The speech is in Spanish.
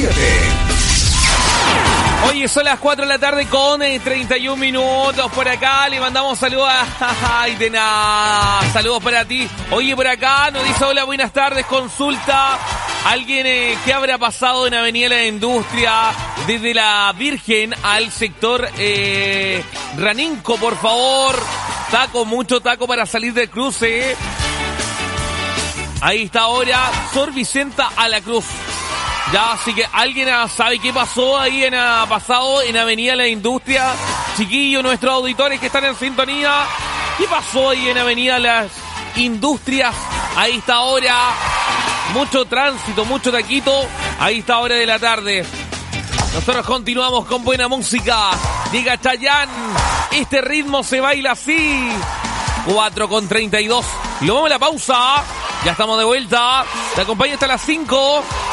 7. Oye, son las 4 de la tarde con 31 minutos por acá. Le mandamos saludos a... Ay, de nada. Saludos para ti. Oye, por acá nos dice: hola, buenas tardes, consulta. Alguien ¿qué habrá pasado en Avenida La Industria desde la Virgen al sector Raninco, por favor? Taco, mucho taco para salir del cruce. Ahí está ahora Sor Vicenta a la Cruz. Ya, así que alguien sabe qué pasó ahí pasado en Avenida La Industria. Chiquillos, nuestros auditores que están en sintonía, ¿qué pasó ahí en Avenida Las Industrias? Ahí está ahora, mucho tránsito, mucho taquito. Ahí está hora de la tarde. Nosotros continuamos con buena música. Diga Chayanne, este ritmo se baila así. 4:32. Lo vamos a la pausa. Ya estamos de vuelta. Te acompaño hasta las 5.